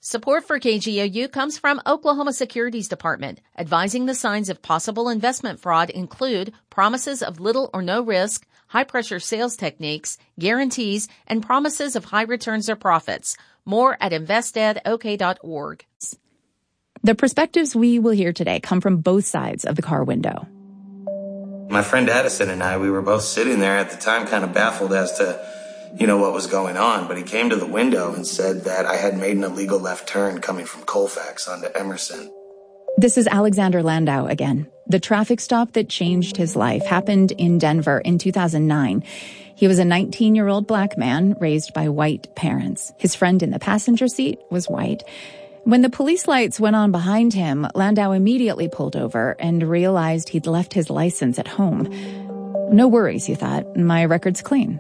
Support for KGOU comes from Oklahoma Securities Department. Advising the signs of possible investment fraud include promises of little or no risk, high-pressure sales techniques, guarantees, and promises of high returns or profits. More at investedok.org. The perspectives we will hear today come from both sides of the car window. My friend Addison and I, we were both sitting there at the time kind of baffled as to what was going on, but he came to the window and said that I had made an illegal left turn coming from Colfax onto Emerson. This is Alexander Landau again. The traffic stop that changed his life happened in Denver in 2009. He was a 19-year-old black man raised by white parents. His friend in the passenger seat was white. When the police lights went on behind him, Landau immediately pulled over and realized he'd left his license at home. No worries, he thought. My record's clean.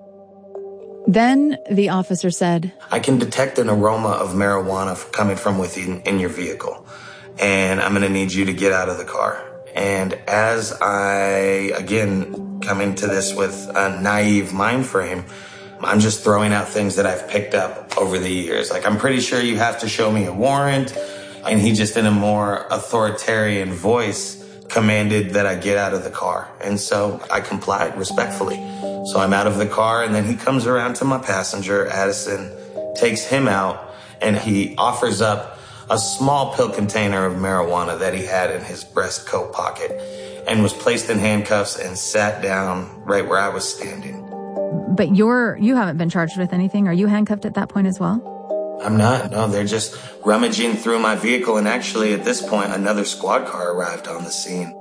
Then the officer said, I can detect an aroma of marijuana coming from within in your vehicle, and I'm going to need you to get out of the car. And as I, again, come into this with a naive mind frame, I'm just throwing out things that I've picked up over the years. Like, I'm pretty sure you have to show me a warrant. And he just, in a more authoritarian voice, commanded that I get out of the car. And so I complied respectfully. So I'm out of the car, and then he comes around to my passenger, Addison, takes him out, and he offers up a small pill container of marijuana that he had in his breast coat pocket, and was placed in handcuffs and sat down right where I was standing. But you haven't been charged with anything. Are you handcuffed at that point as well? I'm not. No, they're just rummaging through my vehicle, and actually at this point, another squad car arrived on the scene.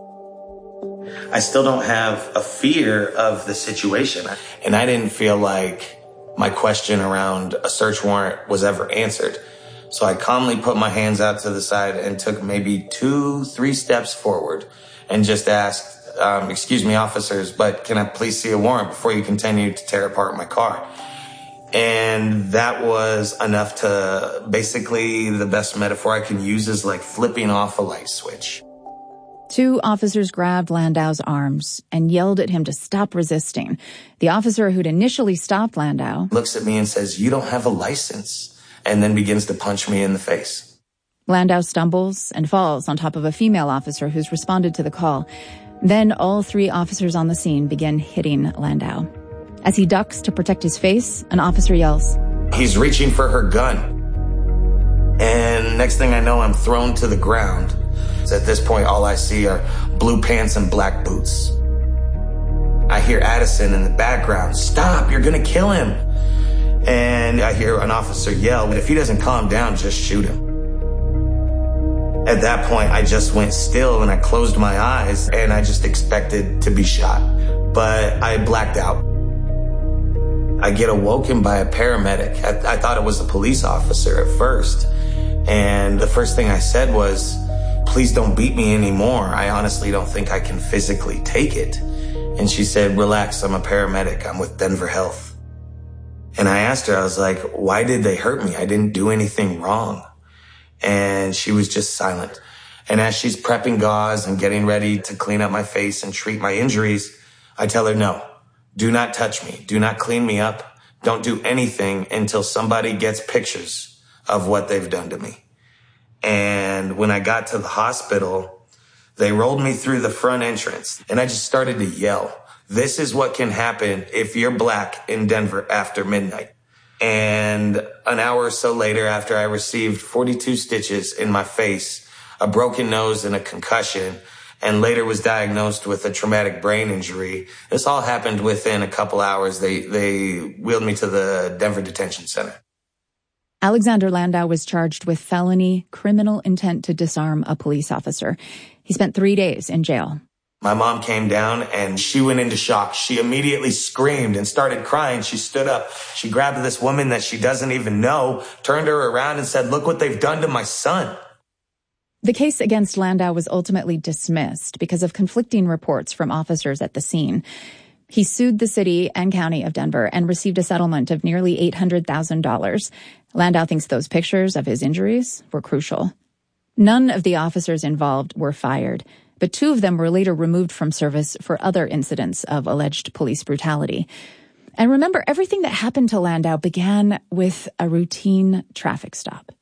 I still don't have a fear of the situation, and I didn't feel like my question around a search warrant was ever answered. So I calmly put my hands out to the side and took maybe 2-3 steps forward and just asked, excuse me, officers, but can I please see a warrant before you continue to tear apart my car? And that was enough to, basically, the best metaphor I can use is like flipping off a light switch. 2 officers grabbed Landau's arms and yelled at him to stop resisting. The officer who'd initially stopped Landau looks at me and says, "You don't have a license," and then begins to punch me in the face. Landau stumbles and falls on top of a female officer who's responded to the call. Then all 3 officers on the scene begin hitting Landau. As he ducks to protect his face, an officer yells, "He's reaching for her gun." And next thing I know, I'm thrown to the ground. So at this point, all I see are blue pants and black boots. I hear Addison in the background, "Stop, you're gonna kill him." And I hear an officer yell, "If he doesn't calm down, just shoot him." At that point, I just went still and I closed my eyes and I just expected to be shot. But I blacked out. I get awoken by a paramedic. I thought it was a police officer at first. And the first thing I said was, "Please don't beat me anymore. I honestly don't think I can physically take it." And she said, "Relax, I'm a paramedic. I'm with Denver Health." And I asked her, I was like, "Why did they hurt me? I didn't do anything wrong." And she was just silent. And as she's prepping gauze and getting ready to clean up my face and treat my injuries, I tell her, "No, do not touch me. Do not clean me up. Don't do anything until somebody gets pictures of what they've done to me." And when I got to the hospital, they rolled me through the front entrance and I just started to yell, "This is what can happen if you're black in Denver after midnight." And an hour or so later, after I received 42 stitches in my face, a broken nose and a concussion, and later was diagnosed with a traumatic brain injury, this all happened within a couple hours. They wheeled me to the Denver Detention Center. Alexander Landau was charged with felony criminal intent to disarm a police officer. He spent 3 days in jail. My mom came down and she went into shock. She immediately screamed and started crying. She stood up. She grabbed this woman that she doesn't even know, turned her around and said, "Look what they've done to my son." The case against Landau was ultimately dismissed because of conflicting reports from officers at the scene. He sued the city and county of Denver and received a settlement of nearly $800,000. Landau thinks those pictures of his injuries were crucial. None of the officers involved were fired, but 2 of them were later removed from service for other incidents of alleged police brutality. And remember, everything that happened to Landau began with a routine traffic stop.